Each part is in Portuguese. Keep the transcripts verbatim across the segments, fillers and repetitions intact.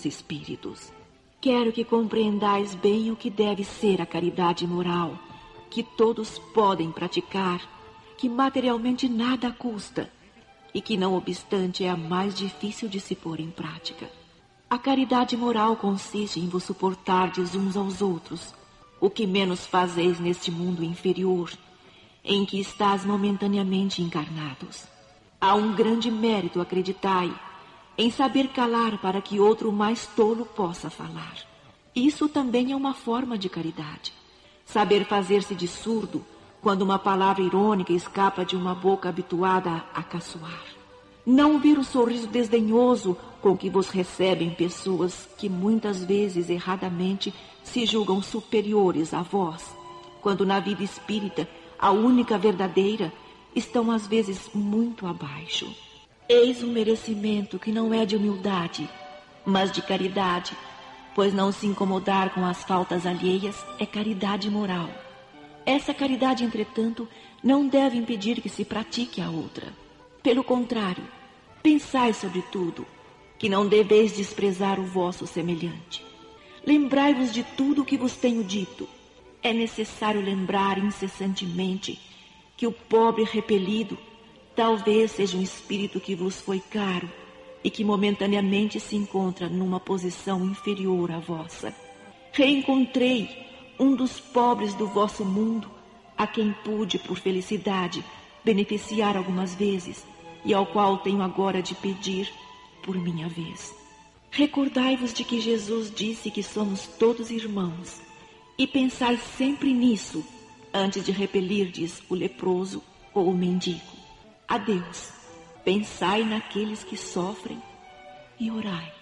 espíritos. Quero que compreendais bem o que deve ser a caridade moral, que todos podem praticar, que materialmente nada custa e que, não obstante, é a mais difícil de se pôr em prática. A caridade moral consiste em vos suportardes uns aos outros, o que menos fazeis neste mundo inferior, em que estás momentaneamente encarnados. Há um grande mérito, acreditai, em saber calar para que outro mais tolo possa falar. Isso também é uma forma de caridade. Saber fazer-se de surdo quando uma palavra irônica escapa de uma boca habituada a caçoar. Não ver o sorriso desdenhoso com que vos recebem pessoas que muitas vezes erradamente se julgam superiores a vós, quando na vida espírita, a única verdadeira, estão às vezes muito abaixo. Eis um merecimento que não é de humildade, mas de caridade, pois não se incomodar com as faltas alheias é caridade moral. Essa caridade, entretanto, não deve impedir que se pratique a outra. Pelo contrário, pensai sobre tudo, que não deveis desprezar o vosso semelhante. Lembrai-vos de tudo o que vos tenho dito. É necessário lembrar incessantemente que o pobre repelido talvez seja um espírito que vos foi caro e que momentaneamente se encontra numa posição inferior à vossa. Reencontrei um dos pobres do vosso mundo, a quem pude, por felicidade, beneficiar algumas vezes e ao qual tenho agora de pedir por minha vez. Recordai-vos de que Jesus disse que somos todos irmãos e pensai sempre nisso antes de repelirdes o leproso ou o mendigo. Adeus. Pensai naqueles que sofrem e orai.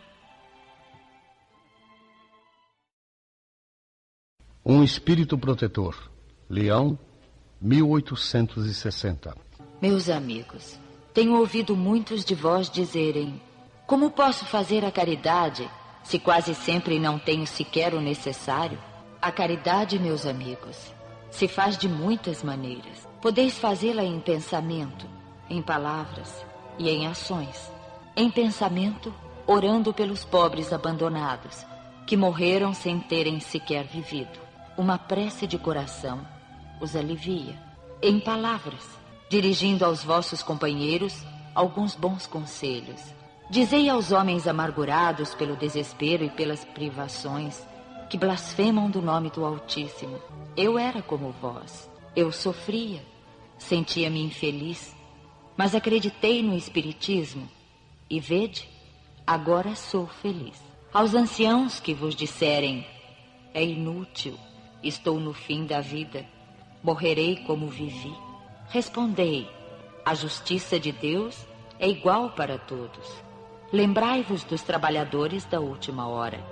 Um espírito protetor. Leão, mil oitocentos e sessenta. Meus amigos, tenho ouvido muitos de vós dizerem: como posso fazer a caridade se quase sempre não tenho sequer o necessário? A caridade, meus amigos, se faz de muitas maneiras. Podeis fazê-la em pensamento, em palavras e em ações. Em pensamento, orando pelos pobres abandonados, que morreram sem terem sequer vivido. Uma prece de coração os alivia. Em palavras, dirigindo aos vossos companheiros alguns bons conselhos. Dizei aos homens amargurados pelo desespero e pelas privações, que blasfemam do nome do Altíssimo: eu era como vós. Eu sofria, sentia-me infeliz, mas acreditei no Espiritismo e vede, agora sou feliz. Aos anciãos que vos disserem: é inútil, estou no fim da vida, morrerei como vivi, respondei: a justiça de Deus é igual para todos. Lembrai-vos dos trabalhadores da última hora.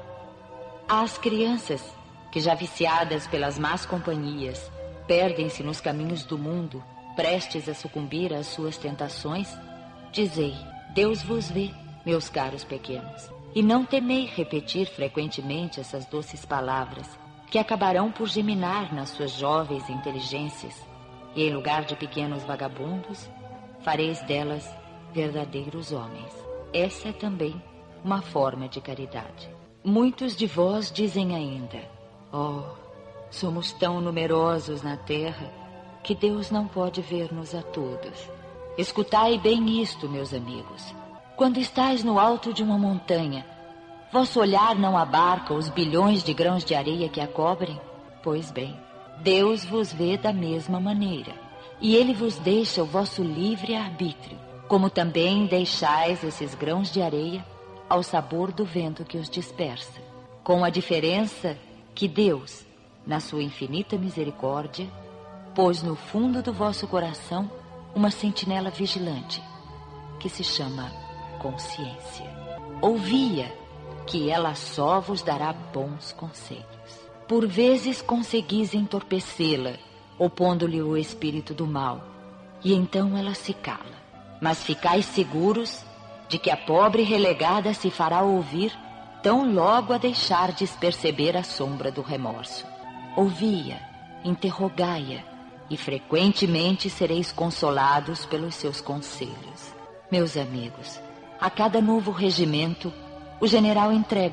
Às crianças que, já viciadas pelas más companhias, perdem-se nos caminhos do mundo, prestes a sucumbir às suas tentações, dizei: Deus vos vê, meus caros pequenos. E não temei repetir frequentemente essas doces palavras, que acabarão por germinar nas suas jovens inteligências, e em lugar de pequenos vagabundos, fareis delas verdadeiros homens. Essa é também uma forma de caridade. Muitos de vós dizem ainda: oh, somos tão numerosos na terra que Deus não pode ver-nos a todos. Escutai bem isto, meus amigos. Quando estais no alto de uma montanha, vosso olhar não abarca os bilhões de grãos de areia que a cobrem? Pois bem, Deus vos vê da mesma maneira, e Ele vos deixa o vosso livre arbítrio, como também deixais esses grãos de areia ao sabor do vento que os dispersa, com a diferença que Deus, na sua infinita misericórdia, pôs no fundo do vosso coração uma sentinela vigilante, que se chama consciência. Ouvia que ela só vos dará bons conselhos. Por vezes conseguis entorpecê-la, opondo-lhe o espírito do mal, e então ela se cala. Mas ficais seguros de que a pobre relegada se fará ouvir tão logo a deixardes perceber a sombra do remorso. Ouvi-a, interrogai-a, e frequentemente sereis consolados pelos seus conselhos. Meus amigos, a cada novo regimento, o general entrega